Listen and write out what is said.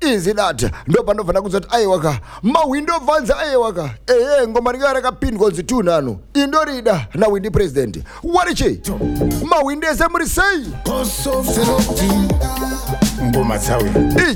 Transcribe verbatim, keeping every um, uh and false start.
Easy that. Ndo pano fana kuzati aiwaka. Ma window vanza aiwaka. Eh, ngoma ngara ka pin goals two nanu. Indorida na windi president. Warichi. Ma window semuri say. Ngoma sawi.